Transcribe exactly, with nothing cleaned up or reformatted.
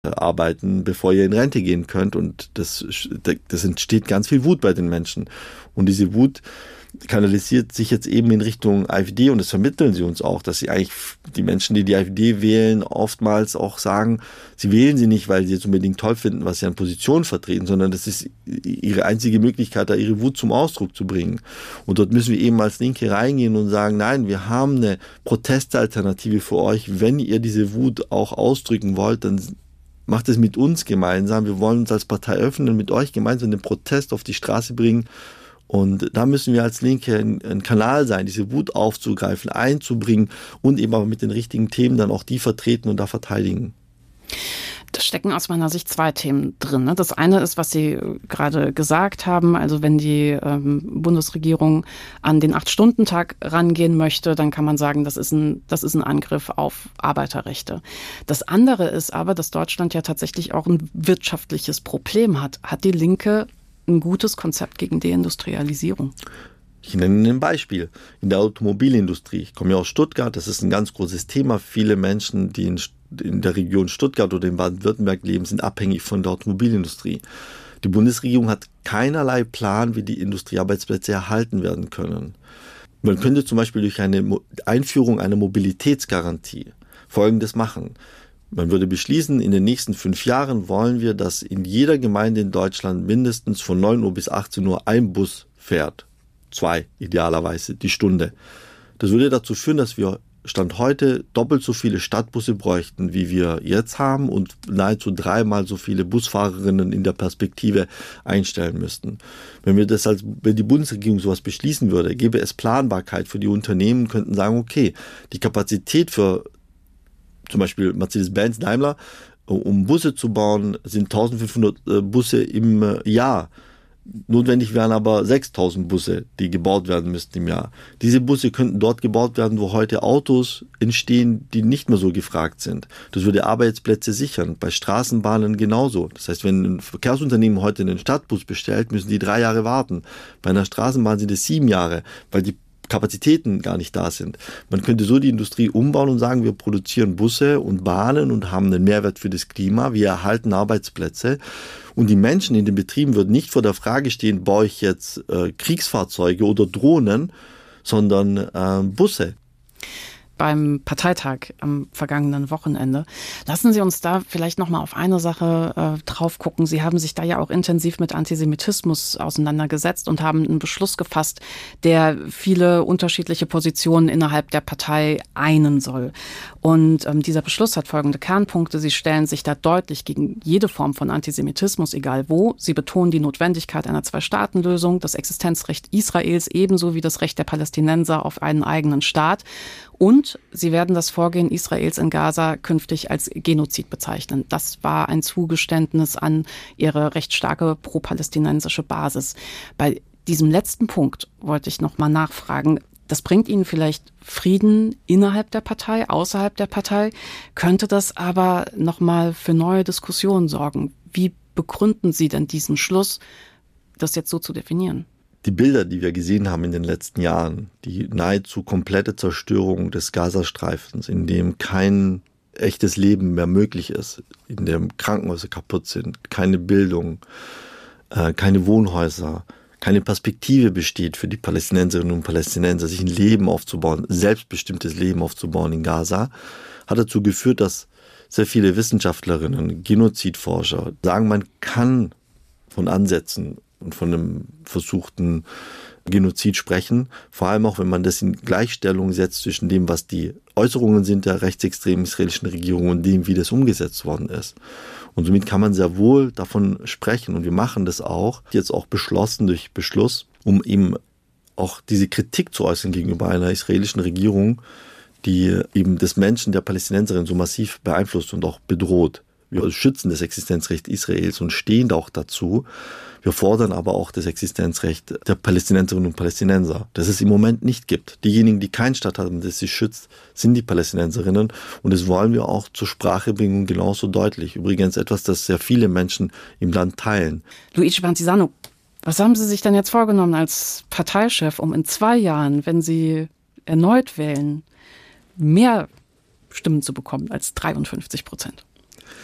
arbeiten, bevor ihr in Rente gehen könnt. Und das, das entsteht ganz viel Wut bei den Menschen. Und diese Wut kanalisiert sich jetzt eben in Richtung AfD und das vermitteln sie uns auch, dass sie eigentlich die Menschen, die die AfD wählen, oftmals auch sagen, sie wählen sie nicht, weil sie jetzt unbedingt toll finden, was sie an Positionen vertreten, sondern das ist ihre einzige Möglichkeit, da ihre Wut zum Ausdruck zu bringen. Und dort müssen wir eben als Linke reingehen und sagen, nein, wir haben eine Protestalternative für euch. Wenn ihr diese Wut auch ausdrücken wollt, dann macht es mit uns gemeinsam. Wir wollen uns als Partei öffnen, mit euch gemeinsam den Protest auf die Straße bringen. Und da müssen wir als Linke ein, ein Kanal sein, diese Wut aufzugreifen, einzubringen und eben aber mit den richtigen Themen dann auch die vertreten und da verteidigen. Da stecken aus meiner Sicht zwei Themen drin. Das eine ist, was Sie gerade gesagt haben, also wenn die ähm, Bundesregierung an den Acht-Stunden-Tag rangehen möchte, dann kann man sagen, das ist ein, das ist ein Angriff auf Arbeiterrechte. Das andere ist aber, dass Deutschland ja tatsächlich auch ein wirtschaftliches Problem hat. Hat die Linke ein gutes Konzept gegen Deindustrialisierung? Ich nenne Ihnen ein Beispiel. In der Automobilindustrie. Ich komme ja aus Stuttgart, das ist ein ganz großes Thema. Viele Menschen, die in, in der Region Stuttgart oder in Baden-Württemberg leben, sind abhängig von der Automobilindustrie. Die Bundesregierung hat keinerlei Plan, wie die Industriearbeitsplätze erhalten werden können. Man könnte zum Beispiel durch eine Einführung einer Mobilitätsgarantie Folgendes machen. Man würde beschließen, in den nächsten fünf Jahren wollen wir, dass in jeder Gemeinde in Deutschland mindestens von neun Uhr bis achtzehn Uhr ein Bus fährt. Zwei, idealerweise, die Stunde. Das würde dazu führen, dass wir Stand heute doppelt so viele Stadtbusse bräuchten, wie wir jetzt haben und nahezu dreimal so viele Busfahrerinnen in der Perspektive einstellen müssten. Wenn wir das als, wenn die Bundesregierung sowas beschließen würde, gäbe es Planbarkeit für die Unternehmen, könnten sagen, okay, die Kapazität für zum Beispiel Mercedes-Benz, Daimler, um Busse zu bauen, sind eintausendfünfhundert Busse im Jahr. Notwendig wären aber sechstausend Busse, die gebaut werden müssten im Jahr. Diese Busse könnten dort gebaut werden, wo heute Autos entstehen, die nicht mehr so gefragt sind. Das würde Arbeitsplätze sichern. Bei Straßenbahnen genauso. Das heißt, wenn ein Verkehrsunternehmen heute einen Stadtbus bestellt, müssen die drei Jahre warten. Bei einer Straßenbahn sind es sieben Jahre, weil die Kapazitäten gar nicht da sind. Man könnte so die Industrie umbauen und sagen, wir produzieren Busse und Bahnen und haben einen Mehrwert für das Klima, wir erhalten Arbeitsplätze und die Menschen in den Betrieben würden nicht vor der Frage stehen, baue ich jetzt äh, Kriegsfahrzeuge oder Drohnen, sondern äh, Busse. Beim Parteitag am vergangenen Wochenende. Lassen Sie uns da vielleicht noch mal auf eine Sache äh, drauf gucken. Sie haben sich da ja auch intensiv mit Antisemitismus auseinandergesetzt und haben einen Beschluss gefasst, der viele unterschiedliche Positionen innerhalb der Partei einen soll. Und ähm, dieser Beschluss hat folgende Kernpunkte. Sie stellen sich da deutlich gegen jede Form von Antisemitismus, egal wo. Sie betonen die Notwendigkeit einer Zwei-Staaten-Lösung, das Existenzrecht Israels ebenso wie das Recht der Palästinenser auf einen eigenen Staat. Und sie werden das Vorgehen Israels in Gaza künftig als Genozid bezeichnen. Das war ein Zugeständnis an ihre recht starke pro-palästinensische Basis. Bei diesem letzten Punkt wollte ich noch mal nachfragen. Das bringt Ihnen vielleicht Frieden innerhalb der Partei, außerhalb der Partei, könnte das aber noch mal für neue Diskussionen sorgen. Wie begründen Sie denn diesen Schluss, das jetzt so zu definieren? Die Bilder, die wir gesehen haben in den letzten Jahren, die nahezu komplette Zerstörung des Gazastreifens, in dem kein echtes Leben mehr möglich ist, in dem Krankenhäuser kaputt sind, keine Bildung, äh, keine Wohnhäuser, keine Perspektive besteht für die Palästinenserinnen und Palästinenser, sich ein Leben aufzubauen, selbstbestimmtes Leben aufzubauen in Gaza, hat dazu geführt, dass sehr viele Wissenschaftlerinnen, Genozidforscher sagen, man kann von Ansätzen und von einem versuchten Genozid sprechen, vor allem auch, wenn man das in Gleichstellung setzt zwischen dem, was die Äußerungen sind der rechtsextremen israelischen Regierung und dem, wie das umgesetzt worden ist. Und somit kann man sehr wohl davon sprechen und wir machen das auch, jetzt auch beschlossen durch Beschluss, um eben auch diese Kritik zu äußern gegenüber einer israelischen Regierung, die eben das Menschen der Palästinenserinnen so massiv beeinflusst und auch bedroht. Wir schützen das Existenzrecht Israels und stehen da auch dazu. Wir fordern aber auch das Existenzrecht der Palästinenserinnen und Palästinenser, das es im Moment nicht gibt. Diejenigen, die keinen Staat haben, das sie schützt, sind die Palästinenserinnen und das wollen wir auch zur Sprache bringen, genauso deutlich. Übrigens etwas, das sehr viele Menschen im Land teilen. Luigi Pantisano, was haben Sie sich denn jetzt vorgenommen als Parteichef, um in zwei Jahren, wenn Sie erneut wählen, mehr Stimmen zu bekommen als dreiundfünfzig Prozent?